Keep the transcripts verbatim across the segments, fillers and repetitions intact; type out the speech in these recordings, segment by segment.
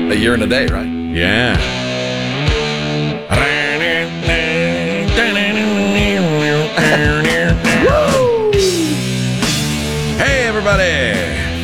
A year and a day, right? Yeah. Hey, everybody.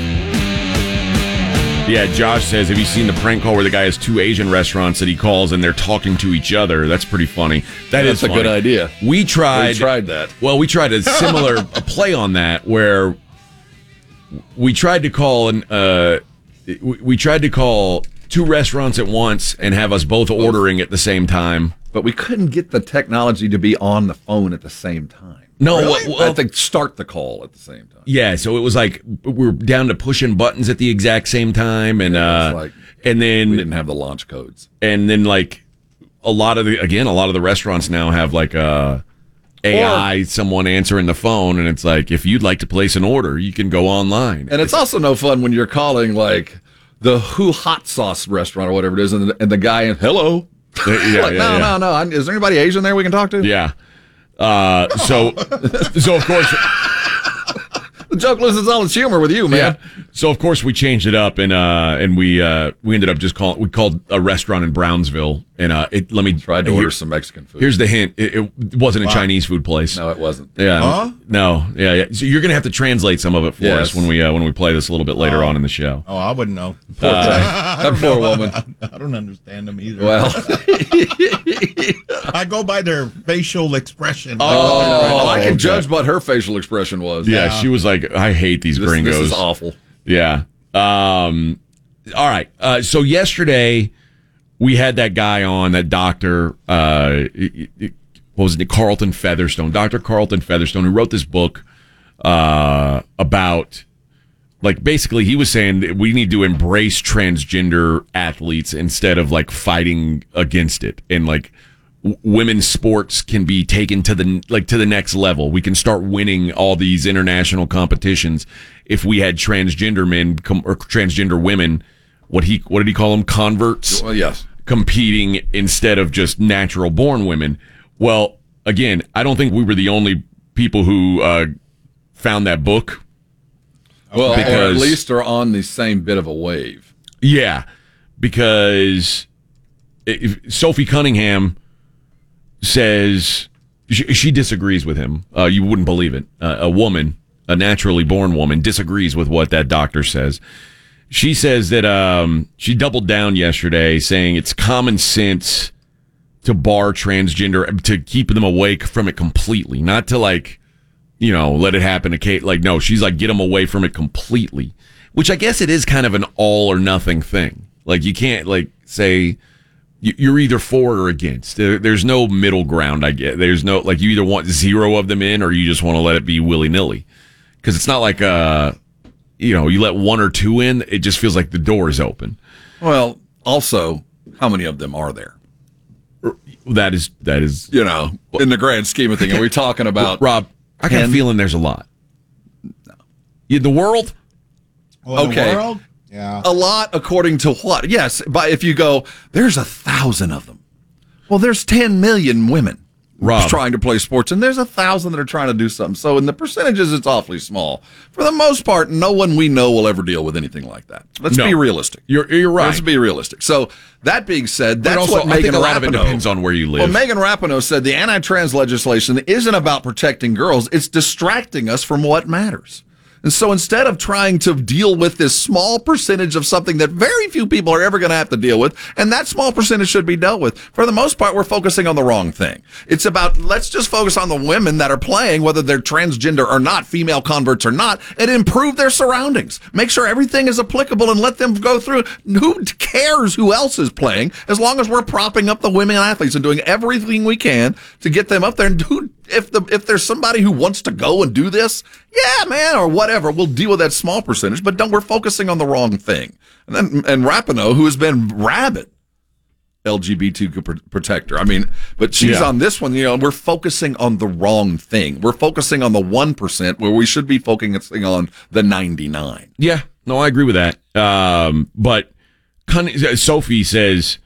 Yeah, Josh says, have you seen the prank call where the guy has two Asian restaurants that he calls and they're talking to each other? That's pretty funny. That That's is a funny. good idea. We tried. We tried that. Well, we tried a similar a play on that where we tried to call an uh, we, we tried to call two restaurants at once and have us both ordering at the same time. But we couldn't get the technology to be on the phone at the same time. No, Really? well, well, I think start the call at the same time. Yeah, so it was like we were down to pushing buttons at the exact same time, and Yeah, uh, it's like and then we didn't have the launch codes. and then like a lot of the again, a lot of the restaurants now have like uh, A I, Or- someone answering the phone, and it's like if you'd like to place an order, you can go online. And it's also no fun when you're calling like the Who Hot Sauce restaurant or whatever it is, and the, and the guy in hello. Yeah, yeah, like, yeah, no, yeah. no, no. I'm- Is there anybody Asian there we can talk to? Yeah. Uh, so, so of course, The joke loses all its humor with you, man. yeah. So of course we changed it up, and uh, and we uh, we ended up just calling. We called a restaurant in Brownsville, and uh, it. Let me Tried to here- order some Mexican food. Here's the hint: it, it wasn't a Chinese food place. No, it wasn't. Yeah. Huh? No. Yeah, yeah. So you're gonna have to translate some of it for Yes. us when we uh, when we play this a little bit later on in the show. Oh, I wouldn't know. Poor thing. That poor woman. I don't understand them either. Well, I go by their facial expression. oh, I can okay. judge what her facial expression was. Yeah, she was like, "I hate these This, gringos." this is awful. Yeah. Um. All right. Uh, so yesterday we had that guy on, that doctor. Uh, what was it? Carlton Featherstone, Doctor Carlton Featherstone, who wrote this book uh, about, like, basically he was saying that we need to embrace transgender athletes instead of like fighting against it, and like w- women's sports can be taken to the like to the next level. We can start winning all these international competitions if we had transgender men com- or transgender women. What he what did he call them? Converts. Well, yes. Competing instead of just natural born women. Well, again, I don't think we were the only people who uh, found that book. Well, or at Because- least are on the same bit of a wave. Yeah, because if Sophie Cunningham says she, she disagrees with him. Uh, you wouldn't believe it. Uh, a woman, a naturally born woman, disagrees with what that doctor says. She says that um, she doubled down yesterday, saying it's common sense to bar transgender, to keep them away from it completely, not to like, you know, let it happen to Kate. Like, no, she's like, get them away from it completely, which I guess it is kind of an all or nothing thing. Like, you can't like say you- you're either for or against. There, there's no middle ground. I get there's no like you either want zero of them in or you just want to let it be willy nilly, because it's not like uh you know, you let one or two in, it just feels like the door is open. Well, also, how many of them are there? That is that is You know, in the grand scheme of things, are we talking about? Rob. I got a ten? feeling there's a lot. In the world, Well, in okay. the world? Yeah. A lot according to what? Yes, but if you go, there's a thousand of them. Well, there's ten million women Rob. trying to play sports, and there's a thousand that are trying to do something. So in the percentages, it's awfully small. For the most part, no one we know will ever deal with anything like that. Let's No. be realistic. You're you're right. Let's be realistic. So that being said, But that's also, what I think Megan a lot of it Rapinoe- depends on where you live. Well, Megan Rapinoe said the anti-trans legislation isn't about protecting girls; it's distracting us from what matters. And so instead of trying to deal with this small percentage of something that very few people are ever going to have to deal with, and that small percentage should be dealt with, for the most part, we're focusing on the wrong thing. It's about, let's just focus on the women that are playing, whether they're transgender or not, female converts or not, and improve their surroundings. Make sure everything is applicable and let them go through. Who cares who else is playing, as long as we're propping up the women athletes and doing everything we can to get them up there. And who, if the if there's somebody who wants to go and do this, yeah, man, or whatever, we'll deal with that small percentage. But don't we're focusing on the wrong thing. And then and Rapinoe, who has been rabid L G B T Q pr- protector. I mean, but she's Yeah. on this one. You know, we're focusing on the wrong thing. We're focusing on the one percent where we should be focusing on the ninety-nine. Yeah, no, I agree with that. Um, but Cun- Sophie says